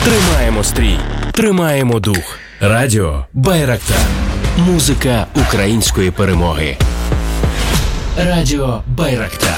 Тримаємо стрій, тримаємо дух. Радіо Байрактар. Музика української перемоги. Радіо Байрактар.